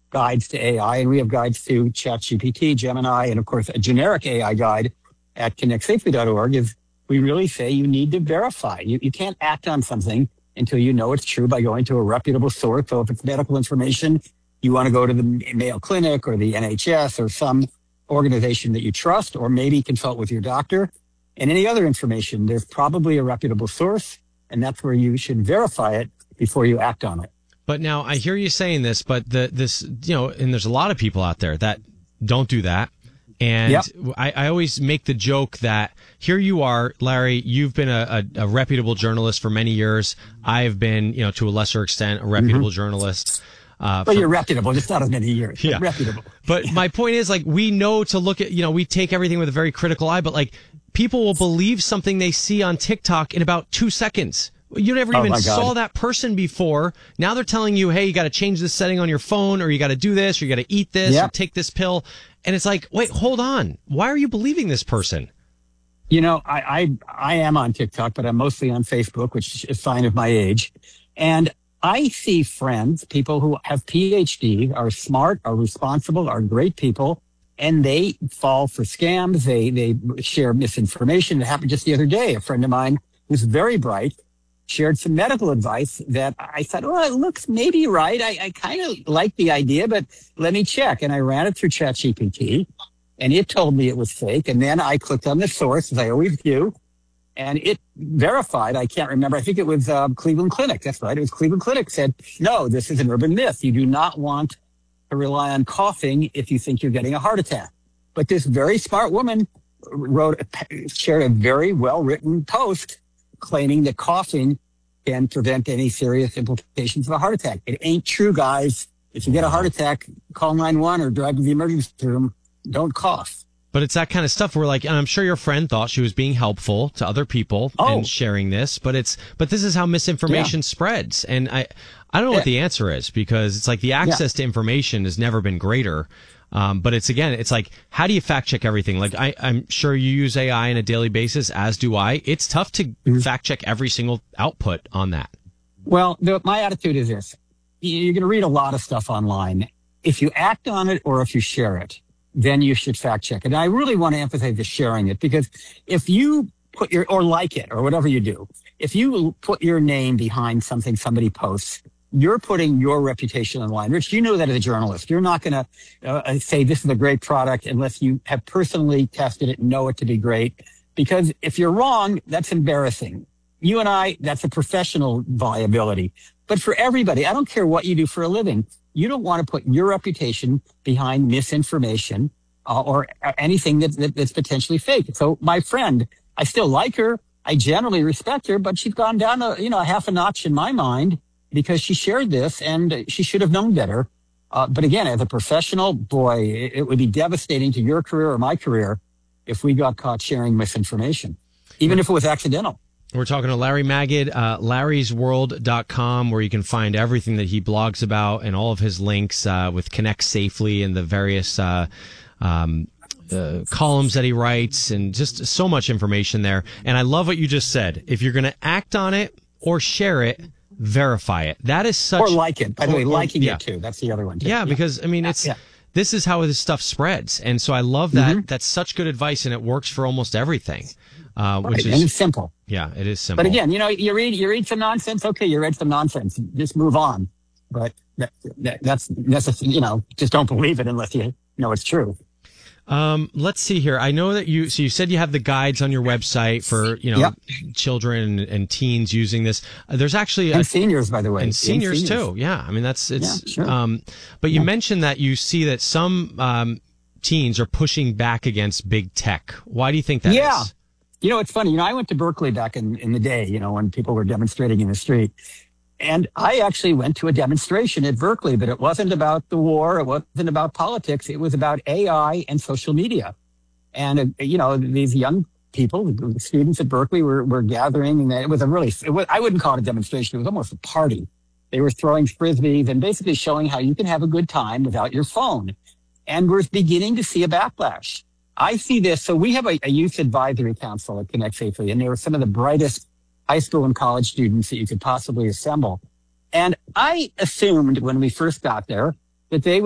guides to AI, and we have guides to ChatGPT, Gemini, and of course a generic AI guide at connectsafely.org. Is we really say you need to verify. You can't act on something until you know it's true by going to a reputable source. So if it's medical information, you want to go to the Mayo Clinic or the NHS or some organization that you trust, or maybe consult with your doctor. And any other information, there's probably a reputable source, and that's where you should verify it before you act on it. But now I hear you saying this, but and there's a lot of people out there that don't do that. And yep. I always make the joke that here you are, Larry, you've been a reputable journalist for many years. I've been, to a lesser extent, a reputable journalist. But you're reputable, just not as many years. Yeah. Reputable. But my point is, we know to look at, we take everything with a very critical eye, but people will believe something they see on TikTok in about 2 seconds. You never even saw that person before. Now they're telling you, hey, you got to change this setting on your phone, or you got to do this, or you got to eat this, or take this pill. And it's like, wait, hold on. Why are you believing this person? I am on TikTok, but I'm mostly on Facebook, which is a sign of my age. And I see friends, people who have PhD, are smart, are responsible, are great people, and they fall for scams. They share misinformation. It happened just the other day. A friend of mine who's very bright shared some medical advice that I thought, it looks maybe right. I kind of like the idea, but let me check. And I ran it through ChatGPT, and it told me it was fake. And then I clicked on the source, as I always do, and it verified. I can't remember. I think it was Cleveland Clinic. That's right. It was Cleveland Clinic said, no, this is an urban myth. You do not want to rely on coughing if you think you're getting a heart attack. But this very smart woman shared a very well-written post claiming that coughing can prevent any serious implications of a heart attack. It ain't true, guys. If you get a heart attack, call 911 or drive to the emergency room. Don't cough. But it's that kind of stuff where, and I'm sure your friend thought she was being helpful to other people and sharing this, but this is how misinformation spreads. And I don't know what the answer is, because it's like the access to information has never been greater. But it's like, how do you fact check everything? I'm sure you use AI on a daily basis, as do I. It's tough to fact check every single output on that. Well, my attitude is this. You're going to read a lot of stuff online. If you act on it or if you share it, then you should fact check it. And I really want to emphasize the sharing it, because if you put or like it or whatever you do, if you put your name behind something somebody posts, you're putting your reputation on the line. Rich, you know that as a journalist. You're not going to say this is a great product unless you have personally tested it and know it to be great. Because if you're wrong, that's embarrassing. You and I, that's a professional viability. But for everybody, I don't care what you do for a living, you don't want to put your reputation behind misinformation or anything that's potentially fake. So my friend, I still like her. I generally respect her, but she's gone down a half a notch in my mind, because she shared this and she should have known better. But again, as a professional, boy, it would be devastating to your career or my career if we got caught sharing misinformation, even if it was accidental. We're talking to Larry Magid, larrysworld.com, where you can find everything that he blogs about and all of his links with Connect Safely and the various columns that he writes, and just so much information there. And I love what you just said. If you're going to act on it or share it, verify it. That is such... Or like it. By the way, liking it too. That's the other one too. Yeah, because, this is how this stuff spreads. And so I love that. That's such good advice, and it works for almost everything. And it's simple. Yeah, it is simple. But again, you read some nonsense. Okay, you read some nonsense. Just move on. But that's just don't believe it unless you know it's true. Let's see here. I know that you said you have the guides on your website for, children and teens using this. There's actually and seniors, by the way, and seniors too. Yeah. I mean, sure. But you mentioned that you see that some, teens are pushing back against big tech. Why do you think that is? It's funny. I went to Berkeley back in the day, when people were demonstrating in the street. And I actually went to a demonstration at Berkeley, but it wasn't about the war. It wasn't about politics. It was about AI and social media. And, these young people, the students at Berkeley were gathering, and it was I wouldn't call it a demonstration. It was almost a party. They were throwing frisbees and basically showing how you can have a good time without your phone. And we're beginning to see a backlash. I see this. So we have a youth advisory council at Connect Safely, and they were some of the brightest high school and college students that you could possibly assemble. And I assumed when we first got there that they